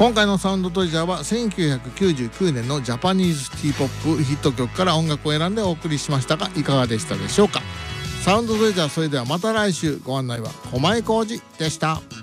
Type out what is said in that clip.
今回のサウンドトレジャーは1999年のジャパニーズシティポップヒット曲から音楽を選んでお送りしましたが、いかがでしたでしょうか。サウンドトレジャー、それではまた来週。ご案内は駒井浩二でした。